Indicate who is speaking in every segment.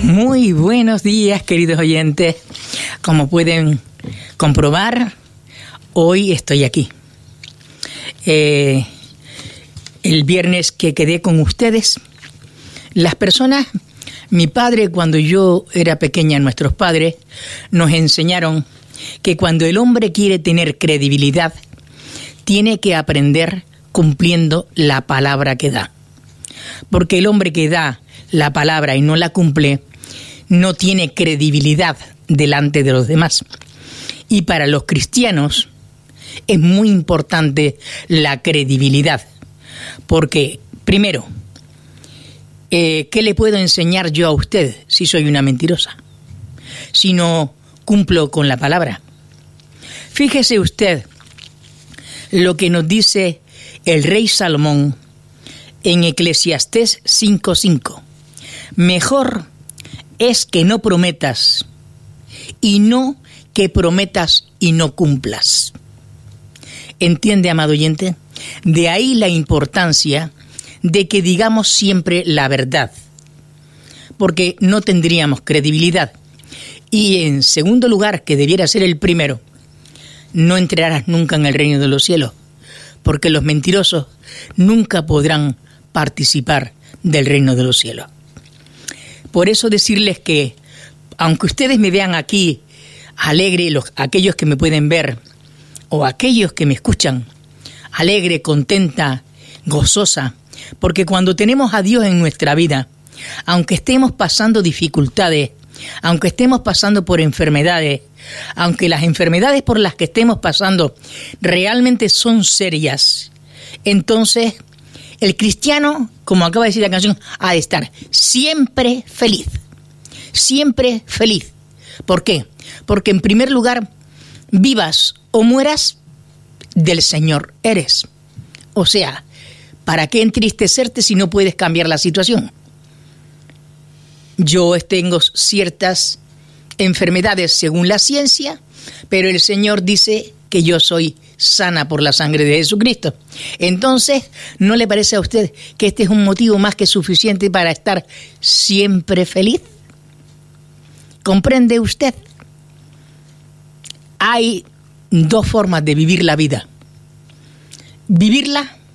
Speaker 1: Muy buenos días, queridos oyentes. Como pueden comprobar, hoy estoy aquí. El viernes que quedé con ustedes, las personas, mi padre, cuando yo era pequeña, nuestros padres nos enseñaron que cuando el hombre quiere tener credibilidad, tiene que aprender cumpliendo la palabra que da. Porque el hombre que da la palabra y no la cumple, no tiene credibilidad delante de los demás. Y para los cristianos es muy importante la credibilidad. Porque, primero, ¿qué le puedo enseñar yo a usted si soy una mentirosa? Si no cumplo con la palabra. Fíjese usted lo que nos dice el rey Salomón en Eclesiastés 5:5. Mejor es que no prometas y no que prometas y no cumplas. ¿Entiende, amado oyente? De ahí la importancia de que digamos siempre la verdad, porque no tendríamos credibilidad. Y en segundo lugar, que debiera ser el primero, no entrarás nunca en el reino de los cielos, porque los mentirosos nunca podrán participar del reino de los cielos. Por eso decirles que, aunque ustedes me vean aquí alegre, aquellos que me pueden ver o aquellos que me escuchan, alegre, contenta, gozosa, porque cuando tenemos a Dios en nuestra vida, aunque estemos pasando dificultades, aunque estemos pasando por enfermedades, aunque las enfermedades por las que estemos pasando realmente son serias, entonces el cristiano, como acaba de decir la canción, ha de estar siempre feliz. Siempre feliz. ¿Por qué? Porque en primer lugar, vivas o mueras, del Señor eres. O sea, ¿para qué entristecerte si no puedes cambiar la situación? Yo tengo ciertas enfermedades según la ciencia, pero el Señor dice que yo soy sana por la sangre de Jesucristo. Entonces, ¿no le parece a usted que este es un motivo más que suficiente para estar siempre feliz? ¿Comprende usted? Hay dos formas de vivir la vida. Vivirla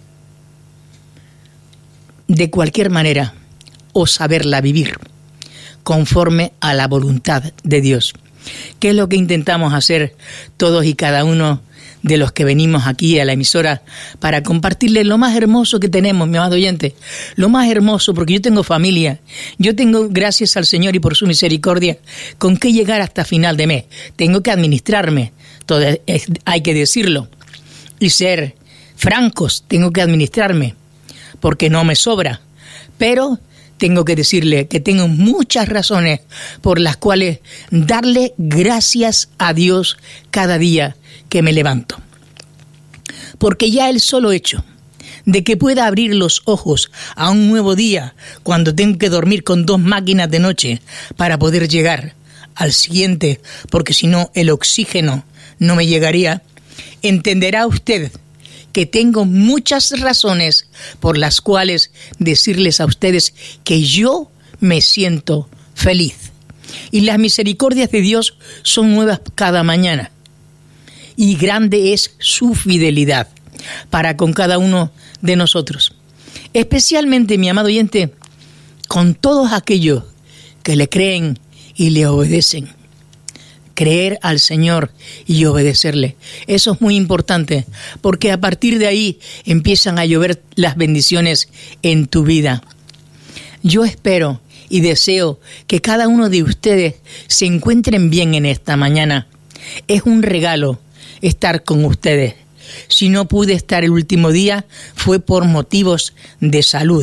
Speaker 1: de cualquier manera o saberla vivir conforme a la voluntad de Dios. ¿Qué es lo que intentamos hacer todos y cada uno de los que venimos aquí a la emisora para compartirles lo más hermoso que tenemos, mi amado oyente? Lo más hermoso, porque yo tengo familia, yo tengo, gracias al Señor y por su misericordia, con qué llegar hasta final de mes. Tengo que administrarme, hay que decirlo, y ser francos, tengo que administrarme, porque no me sobra, pero tengo que decirle que tengo muchas razones por las cuales darle gracias a Dios cada día que me levanto. Porque ya el solo hecho de que pueda abrir los ojos a un nuevo día cuando tengo que dormir con 2 máquinas de noche para poder llegar al siguiente, porque si no el oxígeno no me llegaría, entenderá usted que tengo muchas razones por las cuales decirles a ustedes que yo me siento feliz. Y las misericordias de Dios son nuevas cada mañana. Y grande es su fidelidad para con cada uno de nosotros. Especialmente, mi amado oyente, con todos aquellos que le creen y le obedecen. Creer al Señor y obedecerle. Eso es muy importante, porque a partir de ahí empiezan a llover las bendiciones en tu vida. Yo espero y deseo que cada uno de ustedes se encuentren bien en esta mañana. Es un regalo estar con ustedes. Si no pude estar el último día, fue por motivos de salud.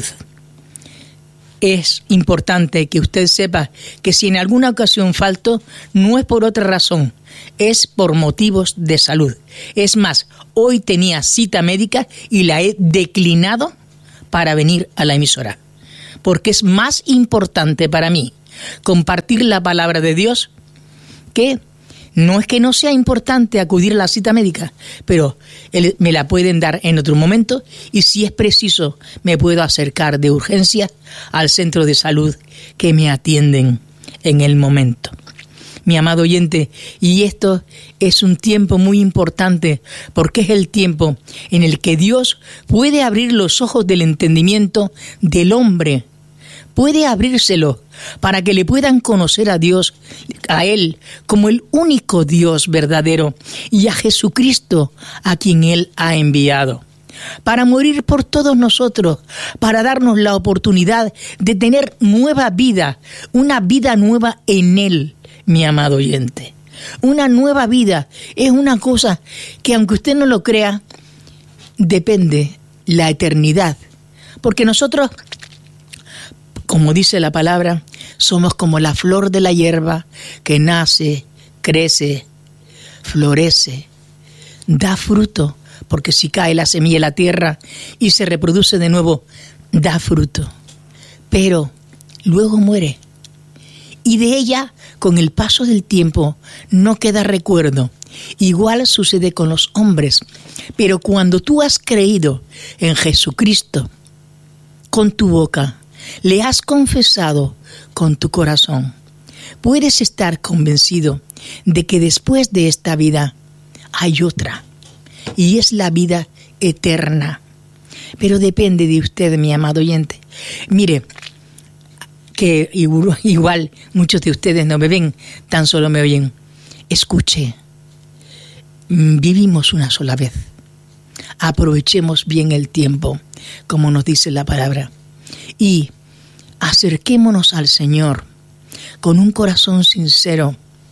Speaker 1: Es importante que usted sepa que si en alguna ocasión falto, no es por otra razón, es por motivos de salud. Es más, hoy tenía cita médica y la he declinado para venir a la emisora, porque es más importante para mí compartir la palabra de Dios que No es que no sea importante acudir a la cita médica, pero me la pueden dar en otro momento y si es preciso me puedo acercar de urgencia al centro de salud que me atienden en el momento. Mi amado oyente, y esto es un tiempo muy importante porque es el tiempo en el que Dios puede abrir los ojos del entendimiento del hombre, puede abrírselo para que le puedan conocer a Dios, a Él, como el único Dios verdadero y a Jesucristo a quien Él ha enviado, para morir por todos nosotros, para darnos la oportunidad de tener nueva vida, una vida nueva en Él. Mi amado oyente, una nueva vida es una cosa que, aunque usted no lo crea, depende la eternidad. Porque nosotros, como dice la palabra, somos como la flor de la hierba que nace, crece, florece, da fruto, porque si cae la semilla en la tierra y se reproduce de nuevo, da fruto. Pero luego muere. Y de ella, con el paso del tiempo, no queda recuerdo. Igual sucede con los hombres. Pero cuando tú has creído en Jesucristo con tu boca, le has confesado con tu corazón, puedes estar convencido de que después de esta vida hay otra. Y es la vida eterna. Pero depende de usted, mi amado oyente. Mire, que igual muchos de ustedes no me ven, tan solo me oyen. Escuche, vivimos una sola vez. Aprovechemos bien el tiempo, como nos dice la palabra. Y acerquémonos al Señor con un corazón sincero,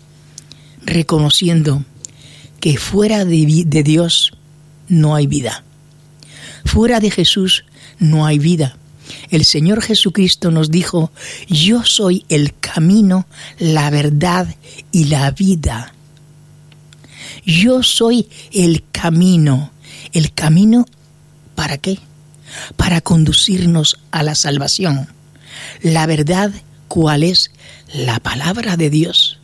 Speaker 1: reconociendo que fuera de Dios no hay vida. Fuera de Jesús no hay vida. El Señor Jesucristo nos dijo: yo soy el camino, la verdad y la vida. Yo soy el camino. ¿El camino para qué? Para conducirnos a la salvación. La verdad, ¿cuál es? La palabra de Dios.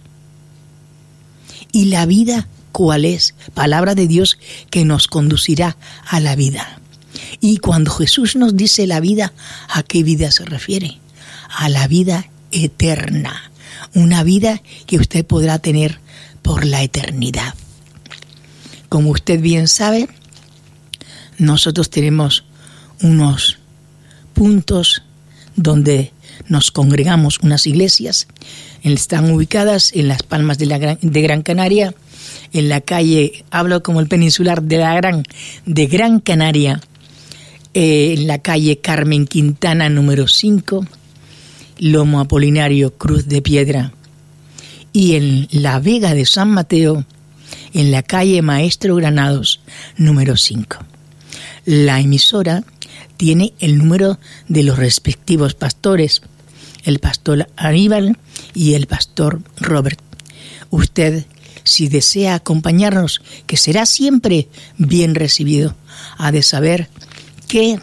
Speaker 1: Y la vida, ¿cuál es? Palabra de Dios que nos conducirá a la vida. Y cuando Jesús nos dice la vida, ¿a qué vida se refiere? A la vida eterna. Una vida que usted podrá tener por la eternidad. Como usted bien sabe, nosotros tenemos unos puntos donde nos congregamos, unas iglesias. Están ubicadas en Las Palmas de Gran Canaria, en la calle, hablo como el peninsular de Gran Canaria, en la calle Carmen Quintana número 5, Lomo Apolinario, Cruz de Piedra, y en la Vega de San Mateo, en la calle Maestro Granados número 5. La emisora tiene el número de los respectivos pastores, el pastor Aníbal y el pastor Robert. Usted, si desea acompañarnos, que será siempre bien recibido, ha de saber que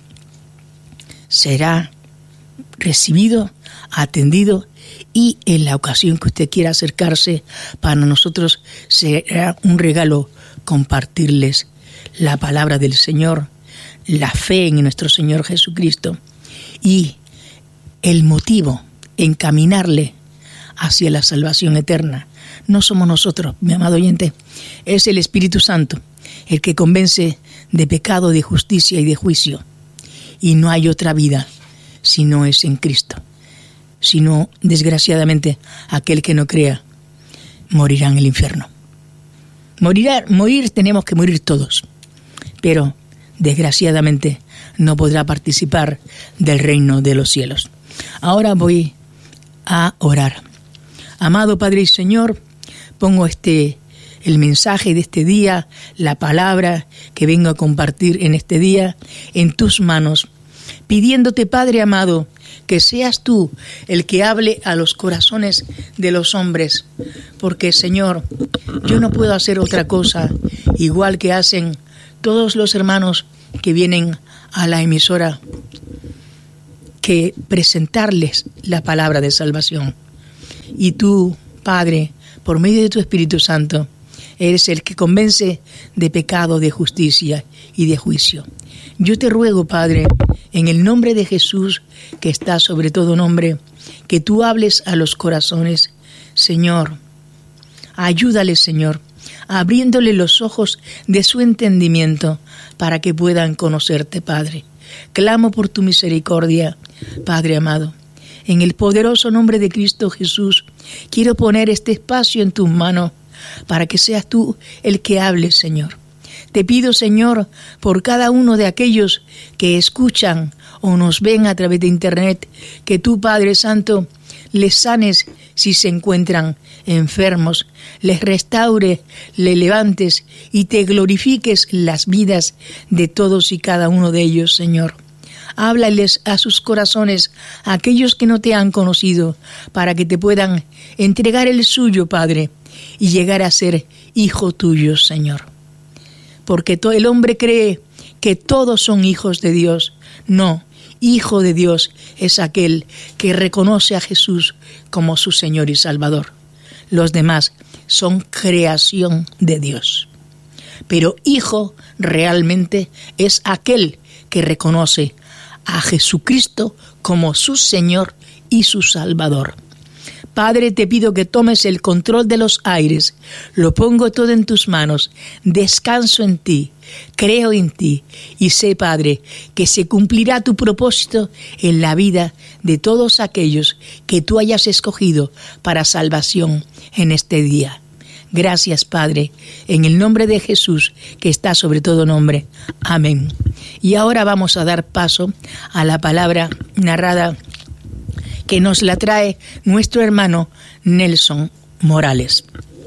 Speaker 1: será recibido, atendido, y en la ocasión que usted quiera acercarse, para nosotros será un regalo compartirles la palabra del Señor, la fe en nuestro Señor Jesucristo y el motivo, encaminarle hacia la salvación eterna. No somos nosotros, mi amado oyente, es el Espíritu Santo el que convence de pecado, de justicia y de juicio. Y no hay otra vida si no es en Cristo. Si no, desgraciadamente, aquel que no crea morirá en el infierno. Morir tenemos que morir todos, pero desgraciadamente no podrá participar del reino de los cielos. Ahora voy a orar. Amado Padre y Señor, pongo el mensaje de este día, la palabra que vengo a compartir en este día, en tus manos, pidiéndote, Padre amado, que seas tú el que hable a los corazones de los hombres, porque, Señor, yo no puedo hacer otra cosa, igual que hacen todos los hermanos que vienen a la emisora, que presentarles la palabra de salvación. Y tú, Padre, por medio de tu Espíritu Santo, eres el que convence de pecado, de justicia y de juicio. Yo te ruego, Padre, en el nombre de Jesús, que está sobre todo nombre, que tú hables a los corazones. Señor, ayúdales, Señor, abriéndole los ojos de su entendimiento para que puedan conocerte, Padre. Clamo por tu misericordia, Padre amado. En el poderoso nombre de Cristo Jesús, quiero poner este espacio en tus manos para que seas tú el que hables, Señor. Te pido, Señor, por cada uno de aquellos que escuchan o nos ven a través de internet, que tú, Padre Santo, les sanes si se encuentran enfermos, les restaures, les levantes y te glorifiques las vidas de todos y cada uno de ellos, Señor. Háblales a sus corazones, a aquellos que no te han conocido, para que te puedan entregar el suyo, Padre, y llegar a ser hijo tuyo, Señor. Porque el hombre cree que todos son hijos de Dios. No, hijo de Dios es aquel que reconoce a Jesús como su Señor y Salvador. Los demás son creación de Dios. Pero hijo realmente es aquel que reconoce a Jesucristo como su Señor y su Salvador. Padre, te pido que tomes el control de los aires. Lo pongo todo en tus manos. Descanso en ti, creo en ti y sé, Padre, que se cumplirá tu propósito en la vida de todos aquellos que tú hayas escogido para salvación en este día. Gracias, Padre, en el nombre de Jesús, que está sobre todo nombre. Amén. Y ahora vamos a dar paso a la palabra narrada que nos la trae nuestro hermano Nelson Morales.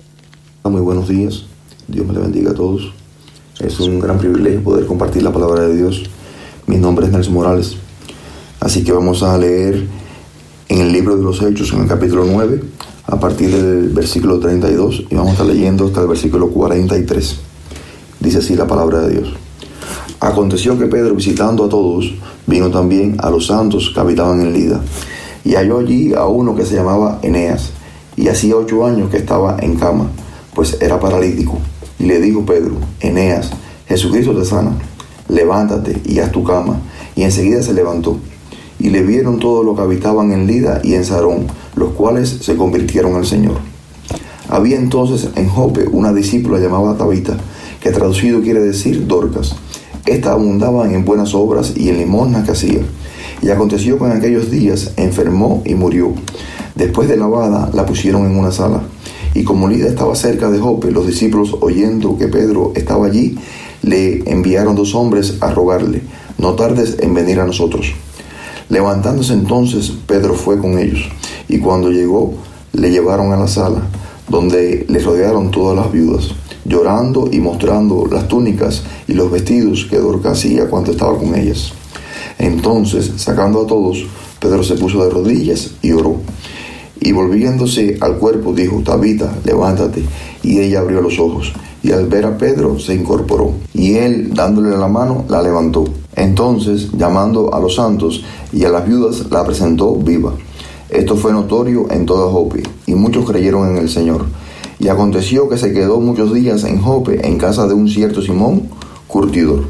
Speaker 2: Muy buenos días, Dios me le bendiga a todos. Es un gran privilegio poder compartir la palabra de Dios. Mi nombre es Nelson Morales. Así que vamos a leer en el libro de los Hechos, en el capítulo 9, a partir del versículo 32, y vamos a estar leyendo hasta el versículo 43. Dice así la palabra de Dios. Aconteció que Pedro, visitando a todos, vino también a los santos que habitaban en Lida, y halló allí a uno que se llamaba Eneas, y hacía 8 años que estaba en cama, pues era paralítico. Y le dijo Pedro: Eneas, Jesucristo te sana, levántate y haz tu cama. Y enseguida se levantó. Y le vieron todos los que habitaban en Lida y en Sarón, los cuales se convirtieron al Señor. Había entonces en Jope una discípula llamada Tabita, que traducido quiere decir Dorcas. Esta abundaba en buenas obras y en limosnas que hacía. Y aconteció que en aquellos días enfermó y murió. Después de lavada, la pusieron en una sala. Y como Lida estaba cerca de Jope, los discípulos, oyendo que Pedro estaba allí, le enviaron 2 hombres a rogarle: no tardes en venir a nosotros. Levantándose entonces, Pedro fue con ellos. Y cuando llegó, le llevaron a la sala, donde le rodearon todas las viudas, llorando y mostrando las túnicas y los vestidos que Dorcas hacía cuando estaba con ellas. Entonces, sacando a todos, Pedro se puso de rodillas y oró. Y volviéndose al cuerpo, dijo: Tabita, levántate. Y ella abrió los ojos. Y al ver a Pedro, se incorporó. Y él, dándole la mano, la levantó. Entonces, llamando a los santos y a las viudas, la presentó viva. Esto fue notorio en toda Jope, y muchos creyeron en el Señor. Y aconteció que se quedó muchos días en Jope, en casa de un cierto Simón, curtidor.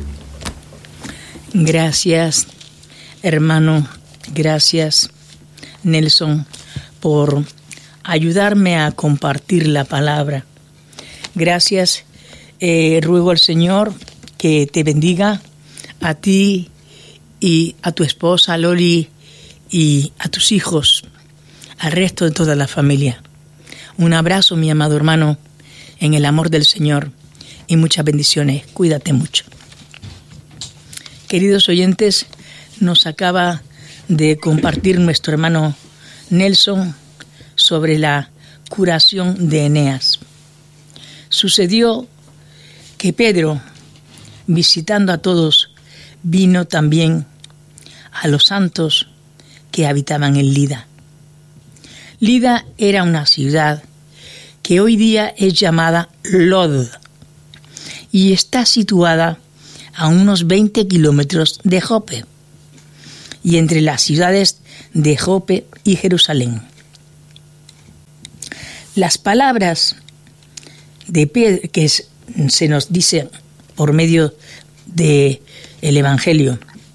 Speaker 1: Gracias, hermano. Gracias, Nelson, por ayudarme a compartir la palabra. Gracias. Ruego al Señor que te bendiga a ti y a tu esposa Loli y a tus hijos, al resto de toda la familia. Un abrazo, mi amado hermano, en el amor del Señor, y muchas bendiciones. Cuídate mucho. Queridos oyentes, nos acaba de compartir nuestro hermano Nelson sobre la curación de Eneas. Sucedió que Pedro, visitando a todos, vino también a los santos que habitaban en Lida. Lida era una ciudad que hoy día es llamada Lod y está situada a unos 20 kilómetros de Jope y entre las ciudades de Jope y Jerusalén. Las palabras de Pedro que se nos dice por medio del Evangelio,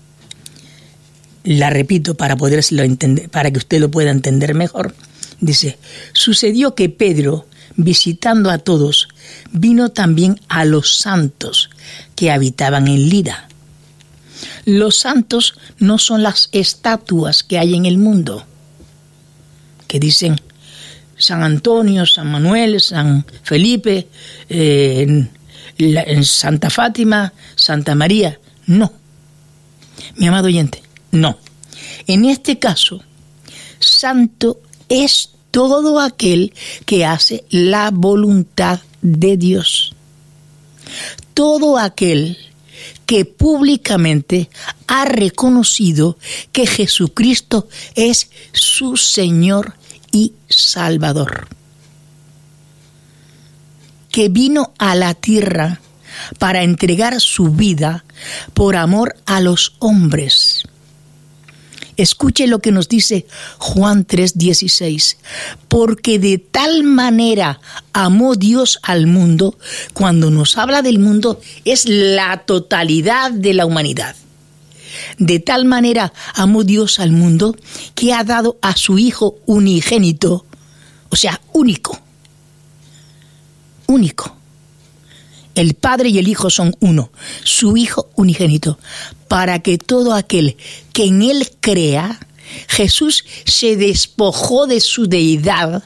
Speaker 1: la repito para podérselo entender, para que usted lo pueda entender mejor. Dice: sucedió que Pedro, visitando a todos, vino también a los santos que habitaban en Lida. Los santos no son las estatuas que hay en el mundo, que dicen San Antonio, San Manuel, San Felipe, en Santa Fátima, Santa María. No, mi amado oyente, no. En este caso, santo es todo aquel que hace la voluntad de Dios. Todo aquel que públicamente ha reconocido que Jesucristo es su Señor y Salvador, que vino a la tierra para entregar su vida por amor a los hombres. Escuche lo que nos dice Juan 3:16. Porque de tal manera amó Dios al mundo. Cuando nos habla del mundo, es la totalidad de la humanidad. De tal manera amó Dios al mundo que ha dado a su Hijo unigénito, o sea, único. El Padre y el Hijo son uno, su Hijo unigénito, para que todo aquel que en Él crea, Jesús se despojó de su deidad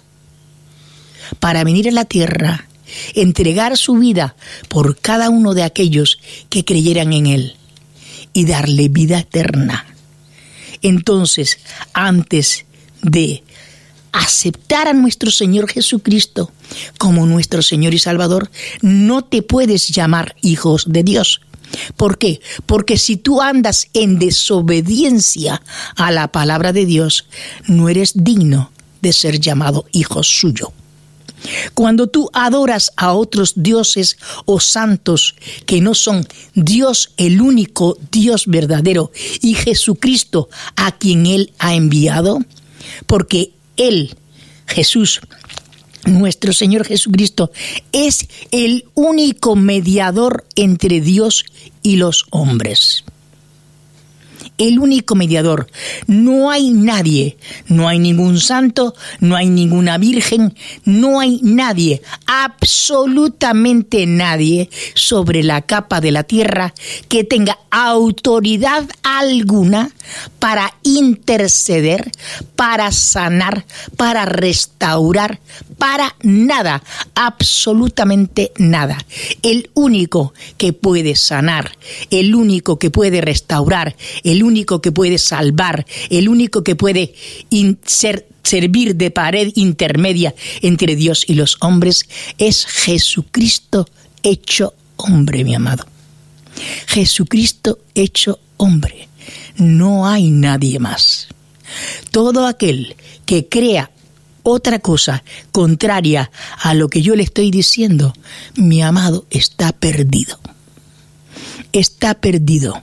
Speaker 1: para venir a la tierra, entregar su vida por cada uno de aquellos que creyeran en Él y darle vida eterna. Entonces, antes de aceptar a nuestro Señor Jesucristo como nuestro Señor y Salvador, no te puedes llamar hijos de Dios. ¿Por qué? Porque si tú andas en desobediencia a la palabra de Dios, no eres digno de ser llamado hijo suyo. Cuando tú adoras a otros dioses o santos que no son Dios, el único Dios verdadero, y Jesucristo a quien Él ha enviado, porque Él, Jesús, nuestro Señor Jesucristo, es el único mediador entre Dios y los hombres. El único mediador. No hay nadie, no hay ningún santo, no hay ninguna virgen, no hay nadie, absolutamente nadie sobre la capa de la tierra que tenga autoridad alguna para interceder, para sanar, para restaurar, para nada, absolutamente nada. El único que puede sanar, el único que puede restaurar, el único que puede salvar, el único que puede servir de pared intermedia entre Dios y los hombres es Jesucristo hecho hombre, mi amado. Jesucristo hecho hombre. No hay nadie más. Todo aquel que crea otra cosa contraria a lo que yo le estoy diciendo, mi amado, está perdido. Está perdido.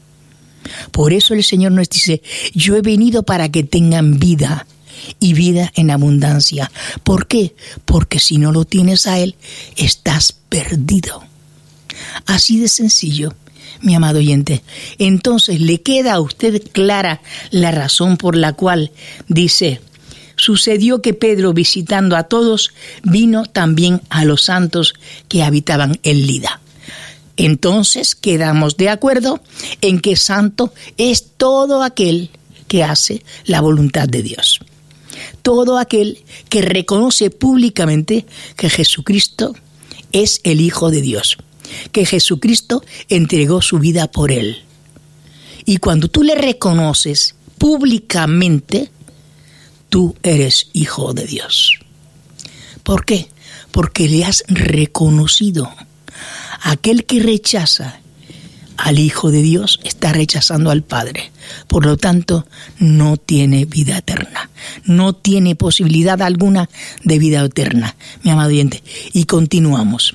Speaker 1: Por eso el Señor nos dice: yo he venido para que tengan vida y vida en abundancia. ¿Por qué? Porque si no lo tienes a Él, estás perdido. Así de sencillo, mi amado oyente. Entonces, ¿le queda a usted clara la razón por la cual dice: sucedió que Pedro, visitando a todos, vino también a los santos que habitaban en Lida? Entonces quedamos de acuerdo en que santo es todo aquel que hace la voluntad de Dios. Todo aquel que reconoce públicamente que Jesucristo es el Hijo de Dios, que Jesucristo entregó su vida por él. Y cuando tú le reconoces públicamente, tú eres hijo de Dios. ¿Por qué? Porque le has reconocido. Aquel que rechaza al Hijo de Dios está rechazando al Padre. Por lo tanto, no tiene vida eterna. No tiene posibilidad alguna de vida eterna, mi amado oyente. Y continuamos.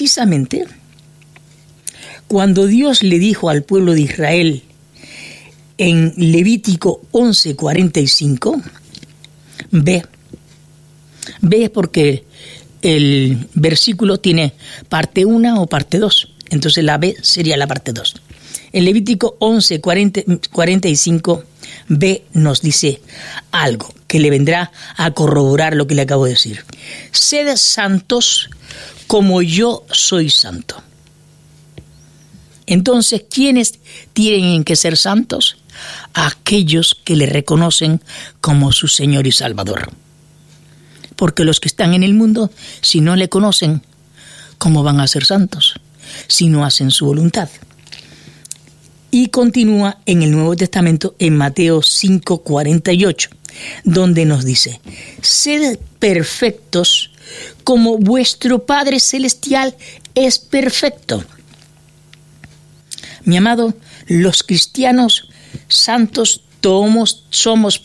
Speaker 1: Precisamente, cuando Dios le dijo al pueblo de Israel en Levítico 11:45, B es porque el versículo tiene parte 1 o parte 2, entonces la B sería la parte 2. En Levítico 11:45, B nos dice algo que le vendrá a corroborar lo que le acabo de decir. Sed santos como yo soy santo. Entonces, ¿quiénes tienen que ser santos? Aquellos que le reconocen como su Señor y Salvador. Porque los que están en el mundo, si no le conocen, ¿cómo van a ser santos? Si no hacen su voluntad. Y continúa en el Nuevo Testamento, en Mateo 5:48, donde nos dice: sed perfectos como vuestro Padre Celestial es perfecto. Mi amado, los cristianos santos somos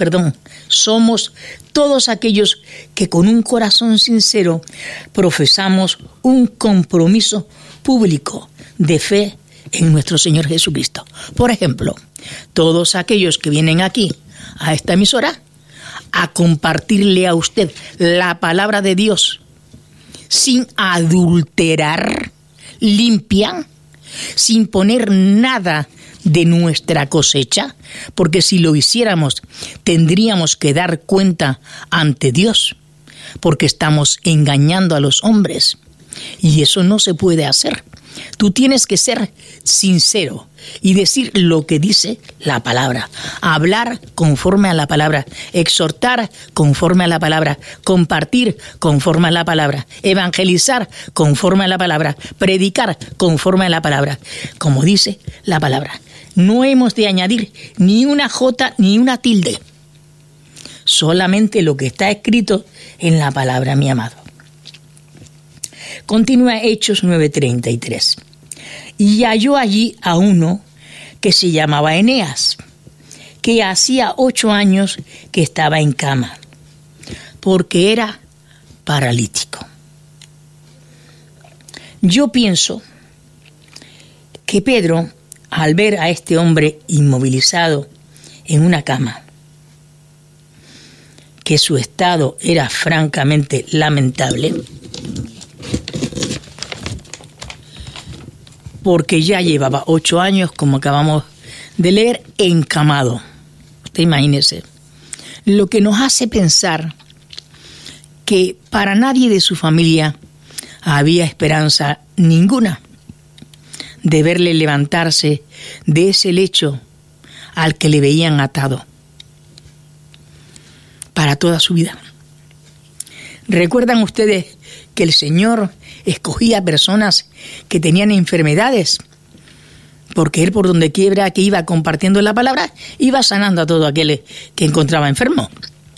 Speaker 1: todos aquellos que con un corazón sincero profesamos un compromiso público de fe en nuestro Señor Jesucristo. Por ejemplo, todos aquellos que vienen aquí a esta emisora a compartirle a usted la palabra de Dios sin adulterar, limpia, sin poner nada de nuestra cosecha, porque si lo hiciéramos tendríamos que dar cuenta ante Dios, porque estamos engañando a los hombres y eso no se puede hacer. Tú tienes que ser sincero y decir lo que dice la palabra, hablar conforme a la palabra, exhortar conforme a la palabra, compartir conforme a la palabra, evangelizar conforme a la palabra, predicar conforme a la palabra, como dice la palabra. No hemos de añadir ni una jota ni una tilde, solamente lo que está escrito en la palabra, mi amado. Continúa Hechos 9:33. Y halló allí a uno que se llamaba Eneas, que hacía 8 años que estaba en cama, porque era paralítico. Yo pienso que Pedro, al ver a este hombre inmovilizado en una cama, que su estado era francamente lamentable, porque ya llevaba 8 años, como acabamos de leer, encamado. Usted imagínese. Lo que nos hace pensar que para nadie de su familia había esperanza ninguna de verle levantarse de ese lecho al que le veían atado para toda su vida. ¿Recuerdan ustedes que el Señor escogía personas que tenían enfermedades? Porque Él, por donde quiera que iba compartiendo la palabra, iba sanando a todo aquel que encontraba enfermo.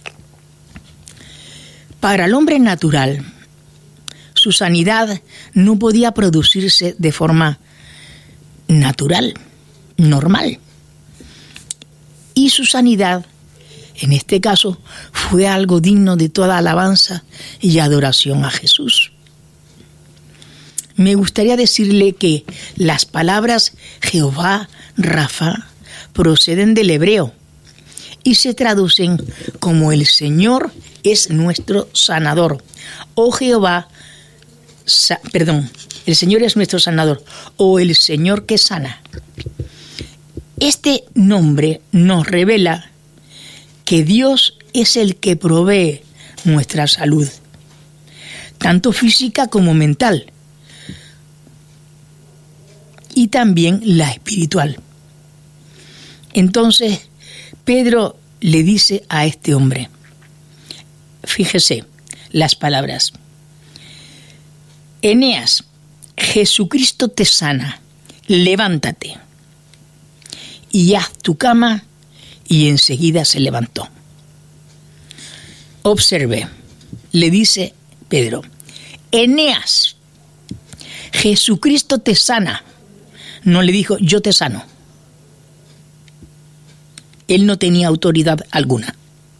Speaker 1: Para el hombre natural, su sanidad no podía producirse de forma natural, normal. Y su sanidad, en este caso, fue algo digno de toda alabanza y adoración a Jesús. Me gustaría decirle que las palabras Jehová, Rafa, proceden del hebreo y se traducen como el Señor es nuestro sanador, o Jehová, el Señor es nuestro sanador, o el Señor que sana. Este nombre nos revela que Dios es el que provee nuestra salud, tanto física como mental, y también la espiritual. Entonces, Pedro le dice a este hombre, fíjese las palabras: Eneas, Jesucristo te sana, levántate y haz tu cama. Y enseguida se levantó. Observe, le dice Pedro, Eneas, Jesucristo te sana. No le dijo, yo te sano. Él no tenía autoridad alguna.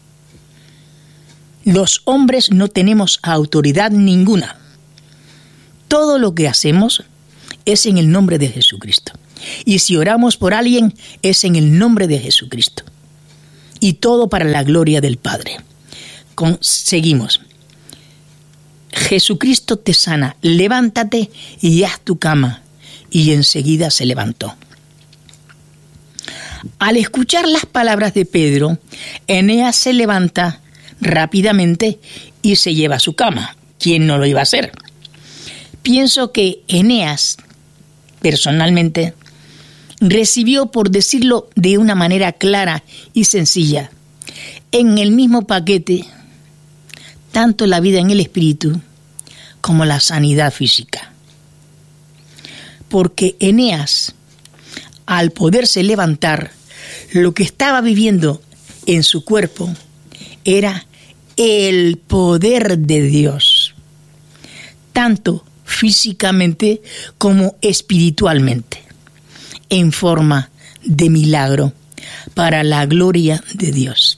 Speaker 1: Los hombres no tenemos autoridad ninguna. Todo lo que hacemos es en el nombre de Jesucristo. Y si oramos por alguien, es en el nombre de Jesucristo. Y todo para la gloria del Padre. Seguimos. Jesucristo te sana, levántate y haz tu cama. Y enseguida se levantó. Al escuchar las palabras de Pedro, Eneas se levanta rápidamente y se lleva a su cama. ¿Quién no lo iba a hacer? Pienso que Eneas, personalmente, recibió, por decirlo de una manera clara y sencilla, en el mismo paquete, tanto la vida en el espíritu como la sanidad física. Porque Eneas, al poderse levantar, lo que estaba viviendo en su cuerpo era el poder de Dios, tanto físicamente como espiritualmente, en forma de milagro para la gloria de Dios.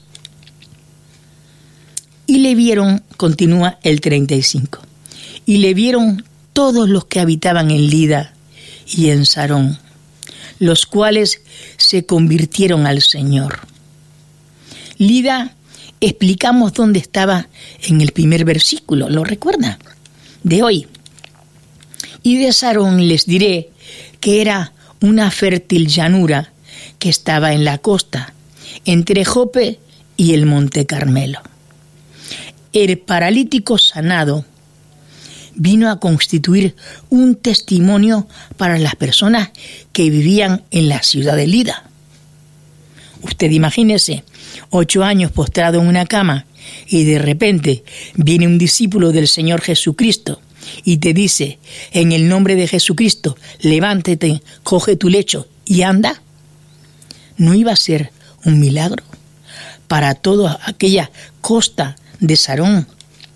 Speaker 1: Y le vieron, continúa el 35, y le vieron todos los que habitaban en Lida y en Sarón, los cuales se convirtieron al Señor. Lida, explicamos dónde estaba en el primer versículo, ¿lo recuerda? De hoy. Y de Sarón les diré que era una fértil llanura que estaba en la costa, entre Jope y el monte Carmelo. El paralítico sanado vino a constituir un testimonio para las personas que vivían en la ciudad de Lida. Usted imagínese, 8 años postrado en una cama y de repente viene un discípulo del Señor Jesucristo y te dice, en el nombre de Jesucristo, levántate, coge tu lecho y anda. ¿No iba a ser un milagro para toda aquella costa de Sarón?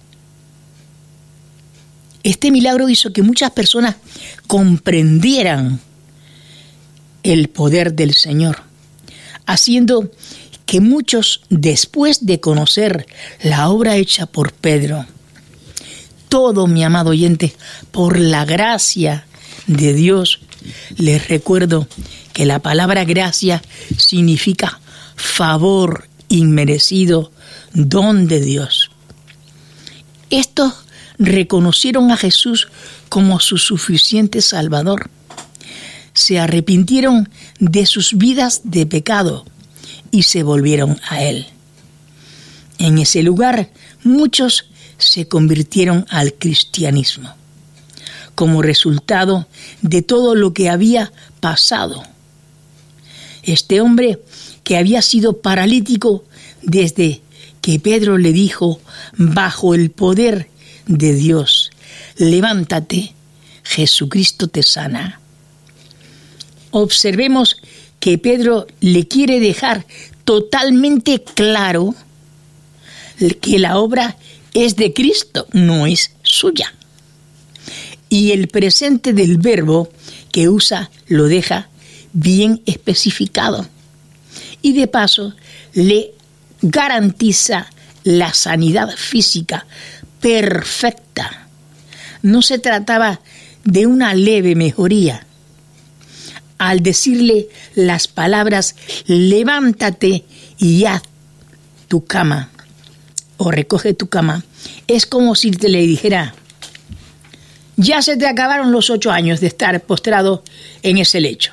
Speaker 1: Este milagro hizo que muchas personas comprendieran el poder del Señor, haciendo que muchos, después de conocer la obra hecha por Pedro, todo, mi amado oyente, por la gracia de Dios, les recuerdo que la palabra gracia significa favor inmerecido, don de Dios. Estos reconocieron a Jesús como su suficiente Salvador. Se arrepintieron de sus vidas de pecado y se volvieron a Él. En ese lugar, muchos se convirtieron al cristianismo, como resultado de todo lo que había pasado. Este hombre, que había sido paralítico desde que Pedro le dijo, bajo el poder de Dios, levántate, Jesucristo te sana. Observemos que Pedro le quiere dejar totalmente claro que la obra es de Cristo, no es suya. Y el presente del verbo que usa lo deja bien especificado. Y de paso le garantiza la sanidad física perfecta. No se trataba de una leve mejoría. Al decirle las palabras, levántate y haz tu cama, o recoge tu cama, es como si te le dijera, ya se te acabaron los 8 años de estar postrado en ese lecho.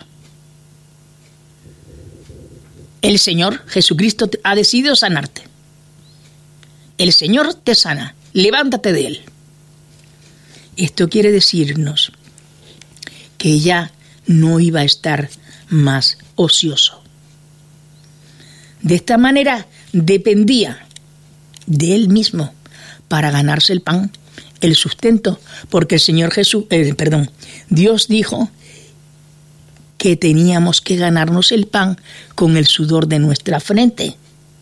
Speaker 1: El Señor Jesucristo ha decidido sanarte. El Señor te sana, levántate de Él. Esto quiere decirnos que ya no iba a estar más ocioso. De esta manera dependía de Él mismo para ganarse el pan, el sustento, porque el Señor Dios dijo que teníamos que ganarnos el pan con el sudor de nuestra frente.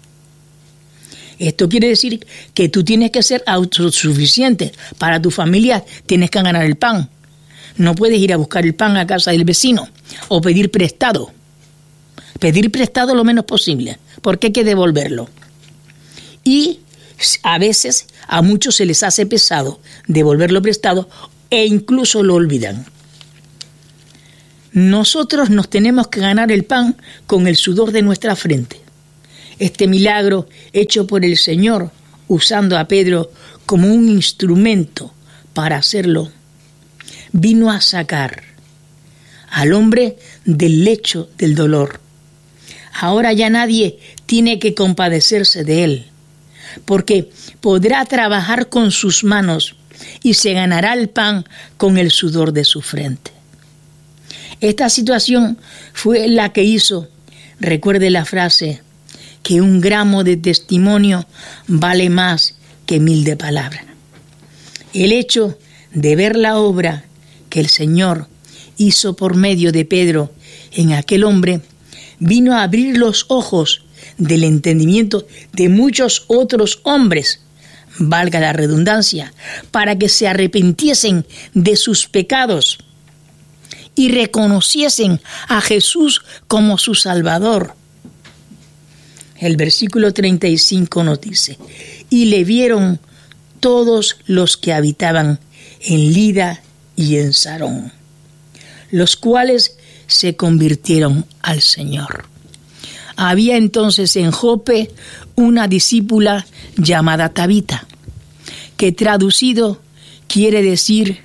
Speaker 1: Esto quiere decir que tú tienes que ser autosuficiente. Para tu familia tienes que ganar el pan. No puedes ir a buscar el pan a casa del vecino o pedir prestado. Pedir prestado lo menos posible, porque hay que devolverlo. Y a veces a muchos se les hace pesado devolverlo prestado e incluso lo olvidan. nosotros nos tenemos que ganar el pan con el sudor de nuestra frente. Este milagro hecho por el Señor, usando a Pedro como un instrumento para hacerlo, vino a sacar al hombre del lecho del dolor. Ahora ya nadie tiene que compadecerse de él, porque podrá trabajar con sus manos y se ganará el pan con el sudor de su frente. Esta situación fue la que hizo, recuerde la frase, que 1 gramo de testimonio vale más que 1000 de palabra. El hecho de ver la obra que el Señor hizo por medio de Pedro en aquel hombre vino a abrir los ojos del entendimiento de muchos otros hombres, valga la redundancia, para que se arrepintiesen de sus pecados y reconociesen a Jesús como su Salvador. El versículo 35 nos dice: y le vieron todos los que habitaban en Lida y en Sarón, los cuales se convirtieron al Señor. Había entonces en Jope una discípula llamada Tabita, que traducido quiere decir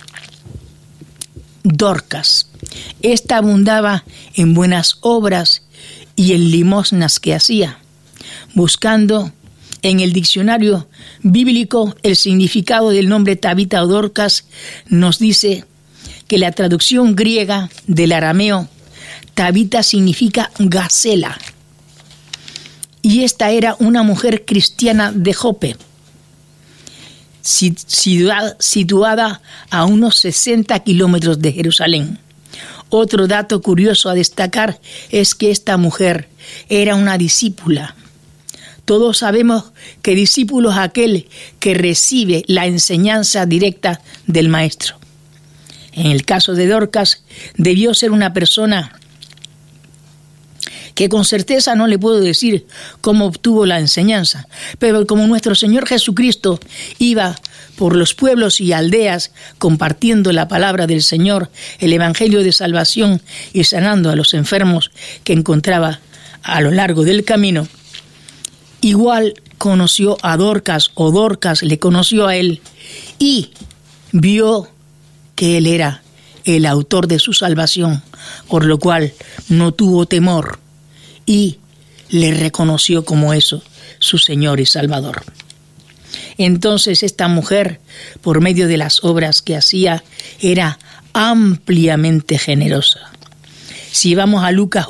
Speaker 1: Dorcas. Esta abundaba en buenas obras y en limosnas que hacía. Buscando en el diccionario bíblico el significado del nombre Tabita o Dorcas, nos dice que la traducción griega del arameo Tabita significa gacela, y esta era una mujer cristiana de Jope, situada a unos 60 kilómetros de Jerusalén. Otro dato curioso a destacar es que esta mujer era una discípula. Todos sabemos que discípulo es aquel que recibe la enseñanza directa del maestro. En el caso de Dorcas, debió ser una persona que con certeza no le puedo decir cómo obtuvo la enseñanza, pero como nuestro Señor Jesucristo iba por los pueblos y aldeas compartiendo la palabra del Señor, el evangelio de salvación y sanando a los enfermos que encontraba a lo largo del camino, igual conoció a Dorcas, o Dorcas le conoció a él, y vio que él era el autor de su salvación, por lo cual no tuvo temor y le reconoció como eso, su Señor y Salvador. Entonces esta mujer, por medio de las obras que hacía, era ampliamente generosa. Si vamos a Lucas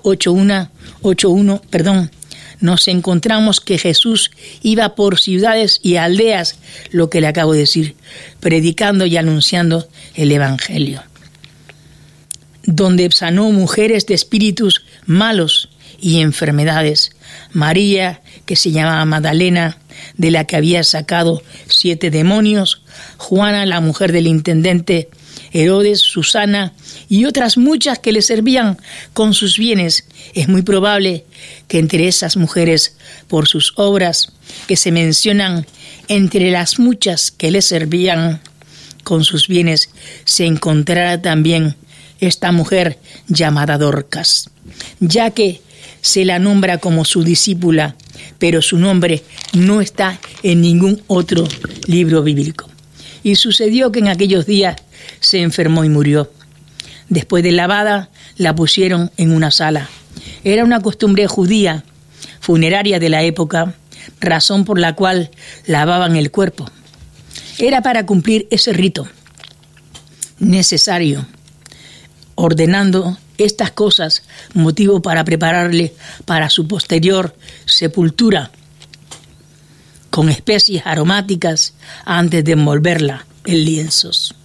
Speaker 1: 8:1, nos encontramos que Jesús iba por ciudades y aldeas, lo que le acabo de decir, predicando y anunciando el evangelio, donde sanó mujeres de espíritus malos y enfermedades. María, que se llamaba Magdalena, de la que había sacado 7 demonios, Juana, la mujer del intendente Herodes, Susana y otras muchas que le servían con sus bienes. Es muy probable que entre esas mujeres, por sus obras que se mencionan entre las muchas que le servían con sus bienes, se encontrara también esta mujer llamada Dorcas, ya que se la nombra como su discípula, pero su nombre no está en ningún otro libro bíblico. Y sucedió que en aquellos días se enfermó y murió. Después de lavada, la pusieron en una sala. Era una costumbre judía, funeraria de la época, razón por la cual lavaban el cuerpo. Era para cumplir ese rito necesario, ordenando estas cosas, motivo para prepararle para su posterior sepultura con especies aromáticas antes de envolverla en lienzos.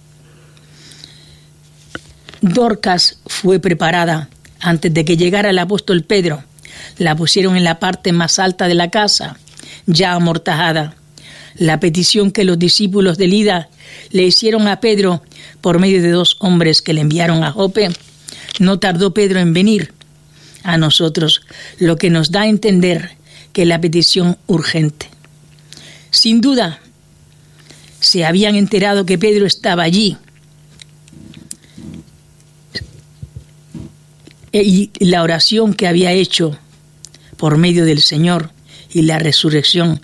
Speaker 1: Dorcas fue preparada antes de que llegara el apóstol Pedro. La pusieron en la parte más alta de la casa, ya amortajada. La petición que los discípulos de Lida le hicieron a Pedro por medio de 2 hombres que le enviaron a Jope, no tardó Pedro en venir a nosotros, lo que nos da a entender que la petición urgente. Sin duda, se habían enterado que Pedro estaba allí. y la oración que había hecho por medio del Señor y la resurrección,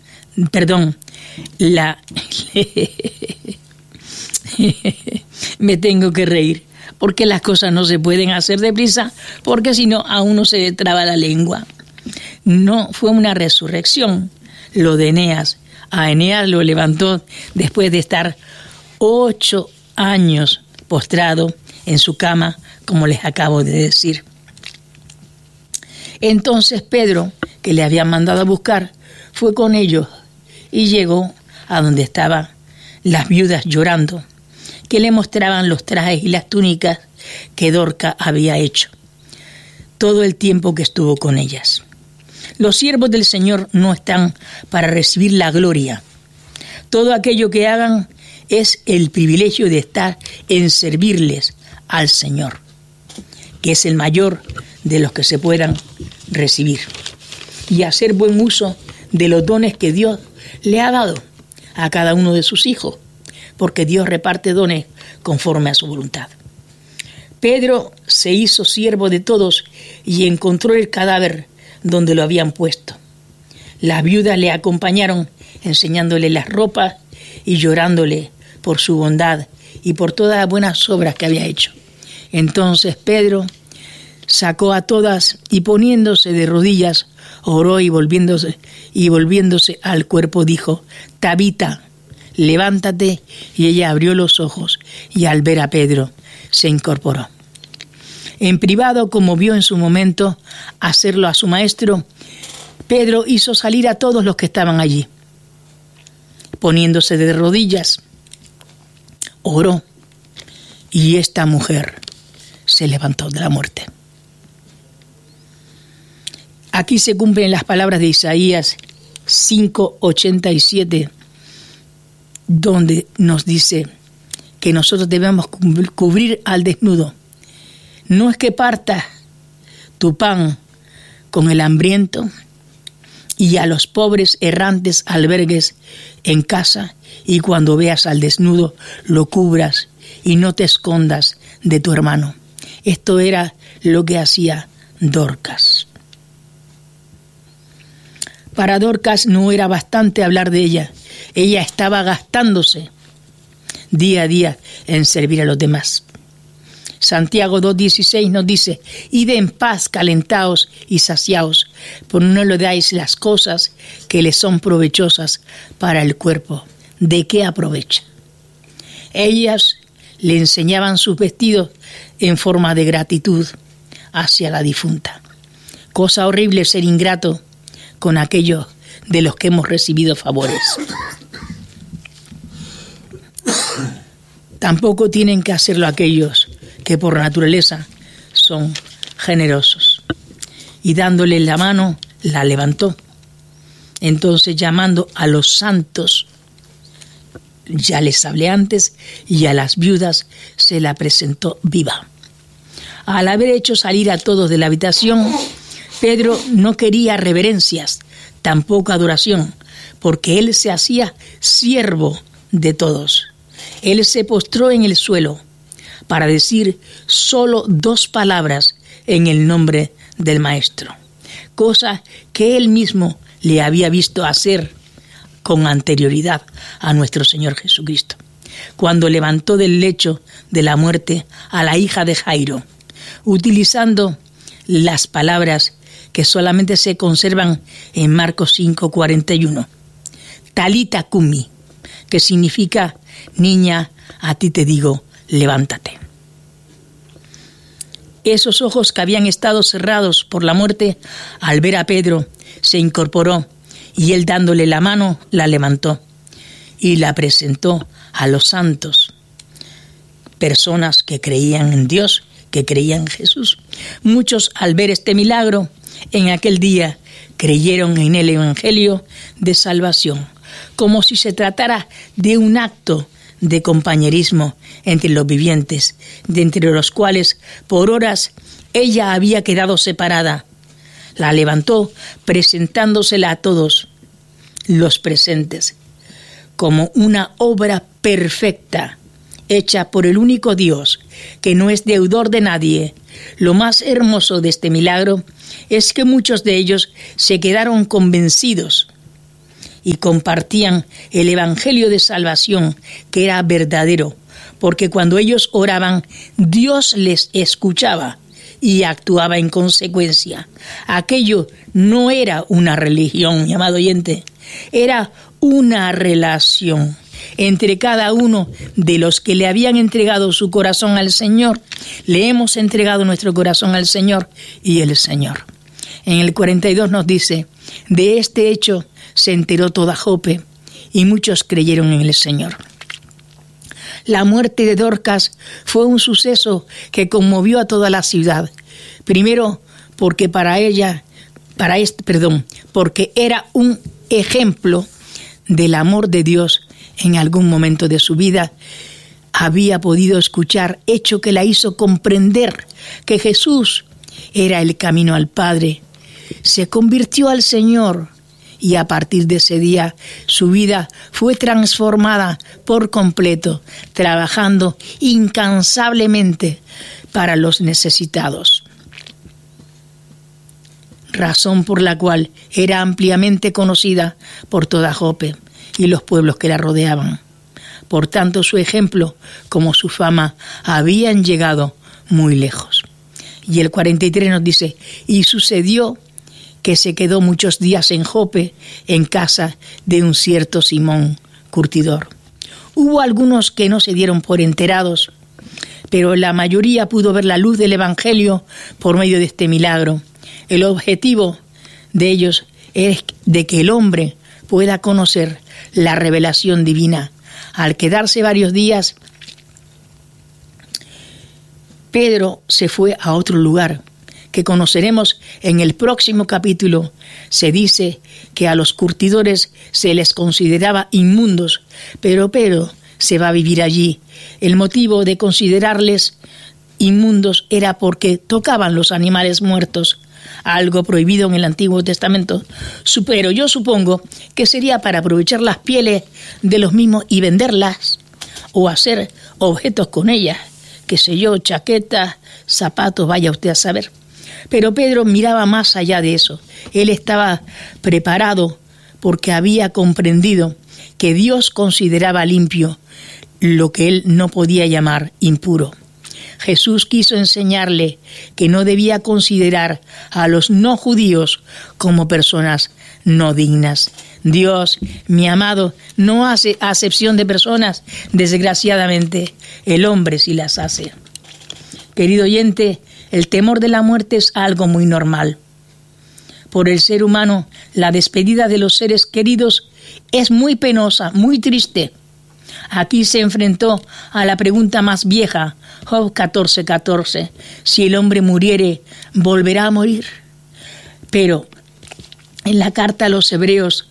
Speaker 1: me tengo que reír, porque las cosas no se pueden hacer deprisa, porque si no a uno se le traba la lengua. No fue una resurrección lo de Eneas. A Eneas lo levantó después de estar 8 años postrado en su cama, como les acabo de decir. Entonces Pedro, que le habían mandado a buscar, fue con ellos y llegó a donde estaban las viudas llorando, que le mostraban los trajes y las túnicas que Dorcas había hecho todo el tiempo que estuvo con ellas. Los siervos del Señor no están para recibir la gloria. Todo aquello que hagan es el privilegio de estar en servirles al Señor, que es el mayor de los que se puedan recibir, y hacer buen uso de los dones que Dios le ha dado a cada uno de sus hijos, porque Dios reparte dones conforme a su voluntad. Pedro se hizo siervo de todos y encontró el cadáver donde lo habían puesto. Las viudas le acompañaron enseñándole las ropas y llorándole por su bondad y por todas las buenas obras que había hecho. Entonces Pedro sacó a todas y poniéndose de rodillas, oró y volviéndose al cuerpo dijo: Tabita, levántate. Y ella abrió los ojos y al ver a Pedro se incorporó. En privado, como vio en su momento hacerlo a su maestro, Pedro hizo salir a todos los que estaban allí. Poniéndose de rodillas, oró y esta mujer se levantó de la muerte. Aquí se cumplen las palabras de Isaías 5:87, donde nos dice que nosotros debemos cubrir al desnudo. No es que partas tu pan con el hambriento y a los pobres errantes albergues en casa, y cuando veas al desnudo lo cubras y no te escondas de tu hermano. Esto era lo que hacía Dorcas. Para Dorcas no era bastante hablar de ella. Ella estaba gastándose día a día en servir a los demás. Santiago 2:16 nos dice: id en paz, calentaos y saciaos, por no le dais las cosas que les son provechosas para el cuerpo. ¿De qué aprovecha? Ellas le enseñaban sus vestidos en forma de gratitud hacia la difunta. Cosa horrible ser ingrato con aquellos de los que hemos recibido favores. Tampoco tienen que hacerlo aquellos que por naturaleza son generosos. Y dándole la mano, la levantó. Entonces, llamando a los santos, ya les hablé antes, y a las viudas se la presentó viva. Al haber hecho salir a todos de la habitación, Pedro no quería reverencias, tampoco adoración, porque él se hacía siervo de todos. Él se postró en el suelo para decir solo 2 palabras en el nombre del Maestro, cosa que él mismo le había visto hacer con anterioridad a nuestro Señor Jesucristo, cuando levantó del lecho de la muerte a la hija de Jairo, utilizando las palabras que solamente se conservan en Marcos 5:41. Talita cumi, que significa: niña, a ti te digo, levántate. Esos ojos que habían estado cerrados por la muerte, al ver a Pedro, se incorporó, y él, dándole la mano, la levantó y la presentó a los santos, personas que creían en Dios, que creían en Jesús. Muchos, al ver este milagro, en aquel día creyeron en el Evangelio de salvación, como si se tratara de un acto de compañerismo entre los vivientes, de entre los cuales por horas ella había quedado separada. La levantó presentándosela a todos los presentes como una obra perfecta, hecha por el único Dios, que no es deudor de nadie, Lo más hermoso de este milagro es que muchos de ellos se quedaron convencidos y compartían el evangelio de salvación, que era verdadero, porque cuando ellos oraban, Dios les escuchaba y actuaba en consecuencia. Aquello no era una religión, mi amado oyente, era una relación entre cada uno de los que le habían entregado su corazón al Señor. Le hemos entregado nuestro corazón al Señor y el Señor. En el 42 nos dice: de este hecho se enteró toda Jope y muchos creyeron en el Señor. La muerte de Dorcas fue un suceso que conmovió a toda la ciudad. Primero, porque porque era un ejemplo del amor de Dios. En algún momento de su vida había podido escuchar, hecho que la hizo comprender que Jesús era el camino al Padre. Se convirtió al Señor y a partir de ese día su vida fue transformada por completo, trabajando incansablemente para los necesitados. Razón por la cual era ampliamente conocida por toda Jope y los pueblos que la rodeaban. Por tanto, su ejemplo como su fama habían llegado muy lejos. Y el 43 nos dice: y sucedió que se quedó muchos días en Jope, en casa de un cierto Simón, curtidor. Hubo algunos que no se dieron por enterados, pero la mayoría pudo ver la luz del Evangelio por medio de este milagro. El objetivo de ellos es de que el hombre pueda conocer la revelación divina. Al quedarse varios días, Pedro se fue a otro lugar, que conoceremos en el próximo capítulo. Se dice que a los curtidores se les consideraba inmundos, pero Pedro se va a vivir allí. El motivo de considerarles inmundos era porque tocaban los animales muertos, algo prohibido en el Antiguo Testamento, pero yo supongo que sería para aprovechar las pieles de los mismos y venderlas o hacer objetos con ellas, qué sé yo, chaquetas, zapatos, vaya usted a saber. Pero Pedro miraba más allá de eso. Él estaba preparado porque había comprendido que Dios consideraba limpio lo que él no podía llamar impuro. Jesús quiso enseñarle que no debía considerar a los no judíos como personas no dignas. Dios, mi amado, no hace acepción de personas, desgraciadamente. El hombre sí las hace. Querido oyente, el temor de la muerte es algo muy normal. Por el ser humano, la despedida de los seres queridos es muy penosa, muy triste. Aquí se enfrentó a la pregunta más vieja, Job 14:14. Si el hombre muriere, ¿volverá a morir? Pero en la carta a los Hebreos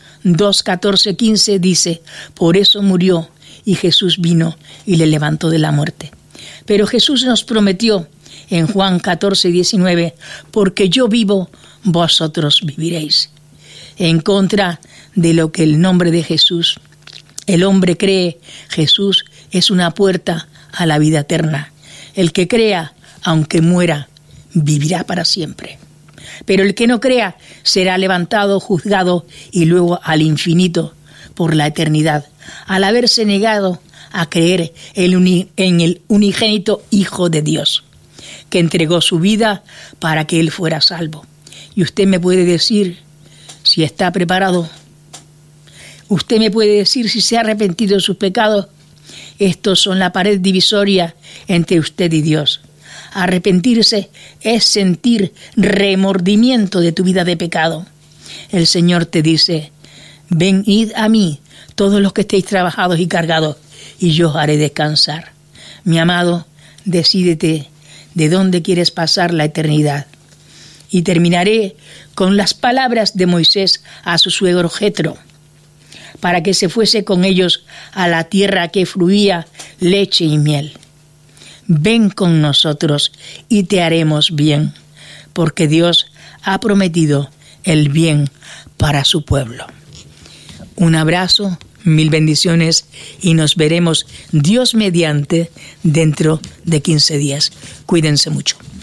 Speaker 1: 2:14-15 dice: por eso murió y Jesús vino y le levantó de la muerte. Pero Jesús nos prometió en Juan 14:19: porque yo vivo, vosotros viviréis. En contra de lo que el nombre de Jesús, el hombre cree, Jesús es una puerta a la vida eterna. El que crea, aunque muera, vivirá para siempre. Pero el que no crea será levantado, juzgado y luego al infinito por la eternidad, al haberse negado a creer en el unigénito Hijo de Dios, que entregó su vida para que él fuera salvo. Y usted me puede decir si está preparado. Usted me puede decir si se ha arrepentido de sus pecados. Estos son la pared divisoria entre usted y Dios. Arrepentirse es sentir remordimiento de tu vida de pecado. El Señor te dice: ven, id a mí, todos los que estéis trabajados y cargados, y yo os haré descansar. Mi amado, decídete de dónde quieres pasar la eternidad. Y terminaré con las palabras de Moisés a su suegro Jetro, para que se fuese con ellos a la tierra que fluía leche y miel. Ven con nosotros y te haremos bien, porque Dios ha prometido el bien para su pueblo. Un abrazo, mil bendiciones y nos veremos, Dios mediante, dentro de 15 días. Cuídense mucho.